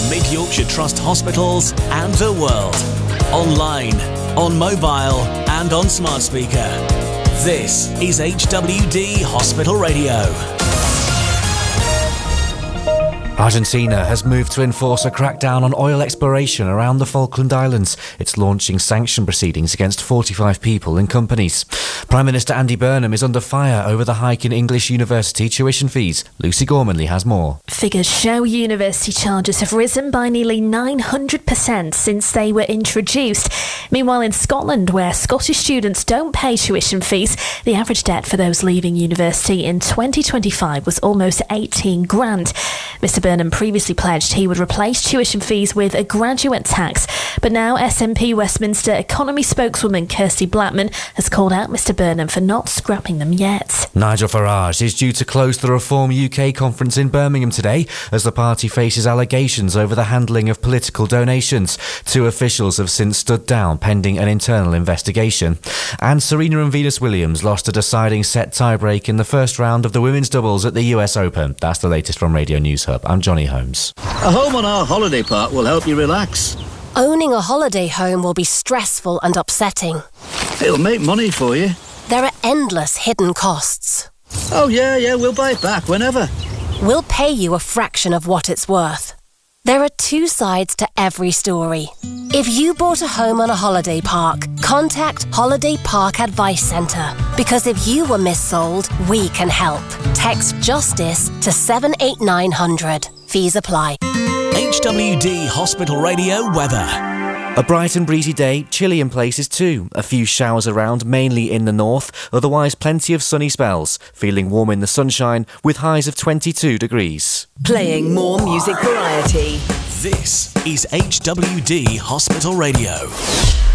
from Mid Yorkshire Trust hospitals and the world. Online, on mobile and on smart speaker. This is HWD Hospital Radio. Argentina has moved to enforce a crackdown on oil exploration around the Falkland Islands. It's launching sanction proceedings against 45 people and companies. Prime Minister Andy Burnham is under fire over the hike in English university tuition fees. Lucy Gormanley has more. Figures show university charges have risen by nearly 900% since they were introduced. Meanwhile, in Scotland, where Scottish students don't pay tuition fees, the average debt for those leaving university in 2025 was almost 18 grand. Mr Burnham previously pledged he would replace tuition fees with a graduate tax, but now SNP Westminster economy spokeswoman Kirsty Blackman has called out Mr Burnham for not scrapping them yet. Nigel Farage is due to close the Reform UK conference in Birmingham today as the party faces allegations over the handling of political donations. Two officials have since stood down pending an internal investigation. And Serena and Venus Williams lost a deciding set tiebreak in the first round of the women's doubles at the US Open. That's the latest from Radio News Hub. I'm Johnny Holmes. A home on our holiday park will help you relax. Owning a holiday home will be stressful and upsetting. It'll make money for you. There are endless hidden costs. Oh yeah, we'll buy it back whenever. We'll pay you a fraction of what it's worth. There are two sides to every story. If you bought a home on a holiday park, contact Holiday Park Advice Centre. Because if you were missold, we can help. Text JUSTICE to 78900. Fees apply. HWD Hospital Radio weather. A bright and breezy day, chilly in places too. A few showers around, mainly in the north, otherwise plenty of sunny spells. Feeling warm in the sunshine with highs of 22 degrees. Playing more music variety. This is HWD Hospital Radio.